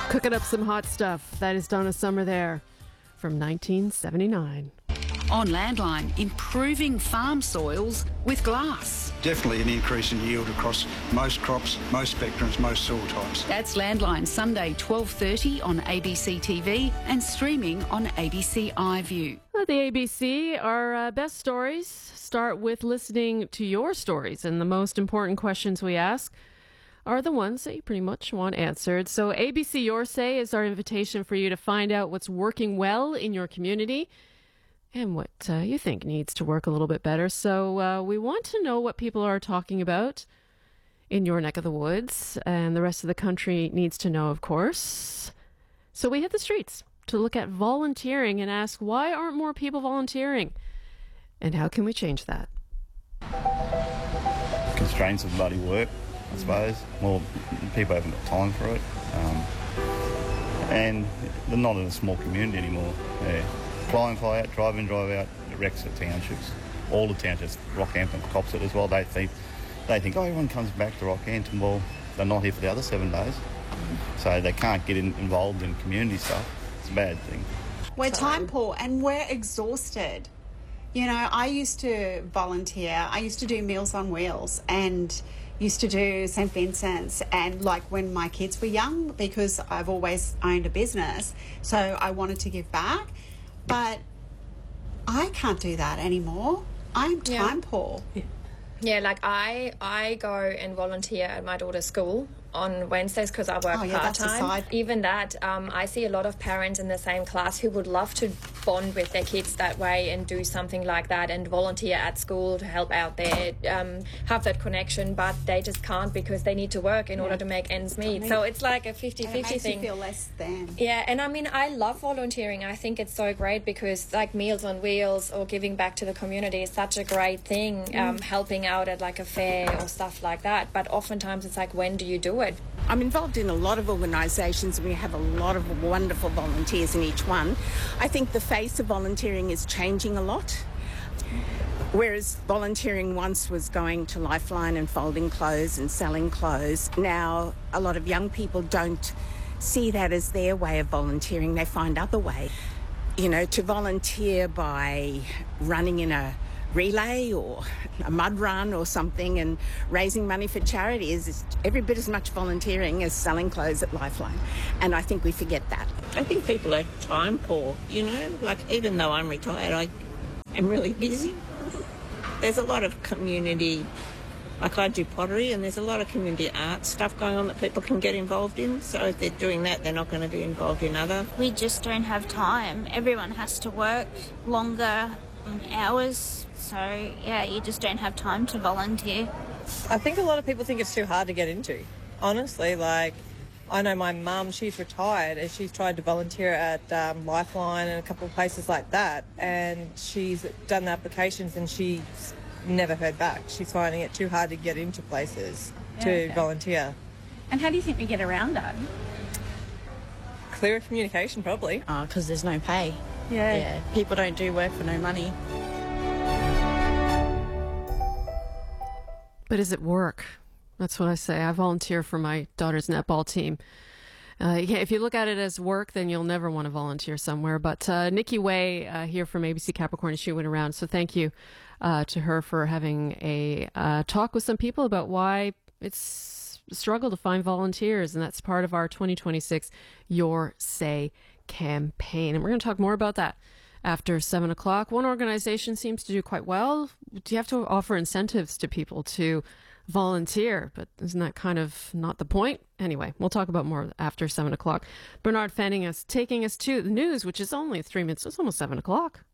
Cooking up some hot stuff. That is Donna Summer there from 1979. On Landline, improving farm soils with glass. Definitely an increase in yield across most crops, most spectrums, most soil types. That's Landline, Sunday 12:30 on ABC TV and streaming on ABC iView. Well, the ABC, our best stories start with listening to your stories, and the most important questions we ask are the ones that you pretty much want answered. So ABC Your Say is our invitation for you to find out what's working well in your community and what you think needs to work a little bit better. So we want to know what people are talking about in your neck of the woods, and the rest of the country needs to know, of course. So we hit the streets to look at volunteering and ask, why aren't more people volunteering? And how can we change that? Constraints of bloody work, I suppose. More people haven't got time for it. And they're not in a small community anymore. Yeah. Fly in, fly out, drive in, drive out, it wrecks the townships. All the townships, Rockhampton cops it as well. They think, oh, everyone comes back to Rockhampton. Well, they're not here for the other 7 days. So they can't get involved in community stuff. It's a bad thing. We're time poor and we're exhausted. You know, I used to volunteer. I used to do Meals on Wheels and used to do St. Vincent's, and like when my kids were young, because I've always owned a business, so I wanted to give back. But I can't do that anymore. I'm time poor. Yeah, like I go and volunteer at my daughter's school on Wednesdays because I work part-time. Even that, I see a lot of parents in the same class who would love to bond with their kids that way and do something like that and volunteer at school to help out there, have that connection, but they just can't because they need to work in order to make ends meet. So it's like a 50-50 thing. It makes you feel less than. Yeah, and I mean, I love volunteering. I think it's so great because like Meals on Wheels or giving back to the community is such a great thing, helping out at like a fair or stuff like that. But oftentimes it's like, when do you do it? I'm involved in a lot of organisations and we have a lot of wonderful volunteers in each one. I think the face of volunteering is changing a lot. Whereas volunteering once was going to Lifeline and folding clothes and selling clothes, now a lot of young people don't see that as their way of volunteering. They find other ways. You know, to volunteer by running in a relay or a mud run or something and raising money for charity is every bit as much volunteering as selling clothes at Lifeline. And I think we forget that. I think people are time poor, you know, like even though I'm retired, I am really busy. There's a lot of community, like I do pottery and there's a lot of community art stuff going on that people can get involved in. So if they're doing that, they're not going to be involved in other. We just don't have time. Everyone has to work longer hours. So, yeah, you just don't have time to volunteer. I think a lot of people think it's too hard to get into. Honestly, like, I know my mum, she's retired and she's tried to volunteer at Lifeline and a couple of places like that, and she's done the applications and she's never heard back. She's finding it too hard to get into places to volunteer. And how do you think we get around that? Clearer communication, probably. Oh, because there's no pay. Yeah. People don't do work for no money. But is it work? That's what I say. I volunteer for my daughter's netball team. If you look at it as work, then you'll never want to volunteer somewhere. But Nikki Way here from ABC Capricorn, she went around. So thank you to her for having a talk with some people about why it's a struggle to find volunteers. And that's part of our 2026 Your Say campaign. And we're going to talk more about that after 7 o'clock. One organization seems to do quite well. Do you have to offer incentives to people to volunteer? But isn't that kind of not the point? Anyway, we'll talk about more after 7 o'clock. Bernard Fanning is taking us to the news, which is only 3 minutes. It's almost 7 o'clock.